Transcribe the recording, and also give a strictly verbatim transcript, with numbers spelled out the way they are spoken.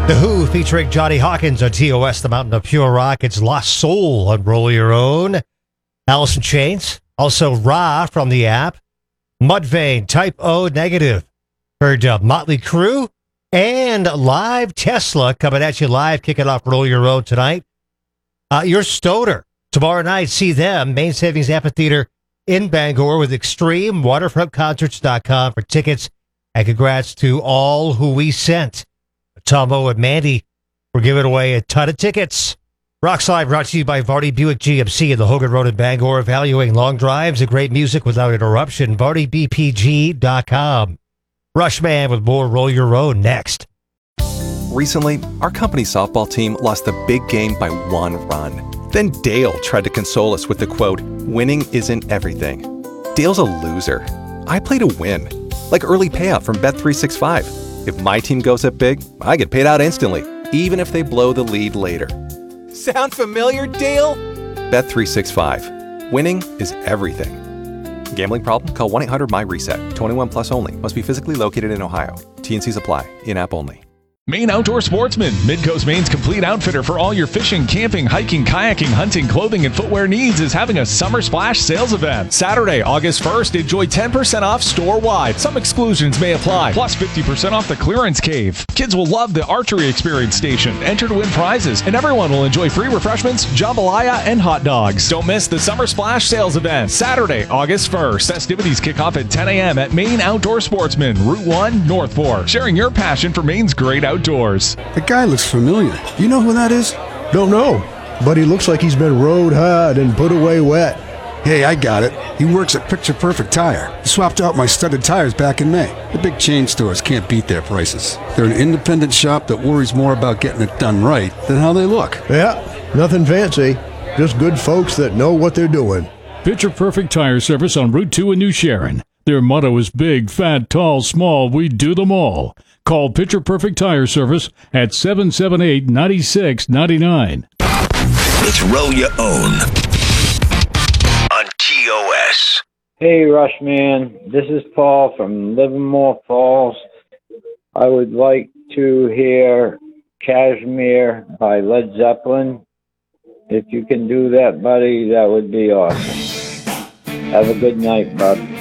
The Who featuring Johnny Hawkins on T O S, the Mountain of Pure Rock. It's Lost Soul on Roll Your Own. Alice in Chains. Also Ra from the app. Mudvayne, Type O Negative. Heard uh, Motley Crue. And Live Tesla coming at you live, kicking off Roll Your Own tonight. Uh, your Stoner. Tomorrow night, see them. Main Savings Amphitheater in Bangor with Extreme. Waterfront Concerts dot com for tickets. And congrats to all who we sent. Tomo and Mandy were giving away a ton of tickets. Rocks Live brought to you by Vardy Buick G M C and the Hogan Road in Bangor, valuing long drives and great music without interruption. Vardy B P G dot com. Rushman with more Roll Your Own next. Recently, our company softball team lost the big game by one run. Then Dale tried to console us with the quote, "Winning isn't everything." Dale's a loser. I play to win, like early payout from Bet three sixty-five. If my team goes up big, I get paid out instantly, even if they blow the lead later. Sound familiar, Dale? Bet three sixty-five. Winning is everything. Gambling problem? Call one eight hundred M Y reset. twenty-one plus only. Must be physically located in Ohio. T and Cs apply. In-app only. Maine Outdoor Sportsman, Midcoast Maine's complete outfitter for all your fishing, camping, hiking, kayaking, hunting, clothing, and footwear needs, is having a Summer Splash sales event. Saturday, August first, enjoy ten percent off store-wide. Some exclusions may apply, plus fifty percent off the clearance cave. Kids will love the archery experience station. Enter to win prizes, and everyone will enjoy free refreshments, jambalaya, and hot dogs. Don't miss the Summer Splash sales event. Saturday, August first. Festivities kick off at ten a.m. at Maine Outdoor Sportsman, Route one, North Fork. Sharing your passion for Maine's great outdoors. Outdoors. The guy looks familiar. You know who that is? Don't know, but he looks like he's been rode hard and put away wet. Hey, I got it. He works at Picture Perfect Tire. He swapped out my studded tires back in May. The big chain stores can't beat their prices. They're an independent shop that worries more about getting it done right than how they look. Yeah, nothing fancy. Just good folks that know what they're doing. Picture Perfect Tire Service on Route two in New Sharon. Their motto is big, fat, tall, small, we do them all. Call Picture Perfect Tire Service at seven seven eight, nine six nine nine. It's Roll Your Own on T O S. Hey, Rushman. This is Paul from Livermore Falls. I would like to hear Kashmir by Led Zeppelin. If you can do that, buddy, that would be awesome. Have a good night, bud.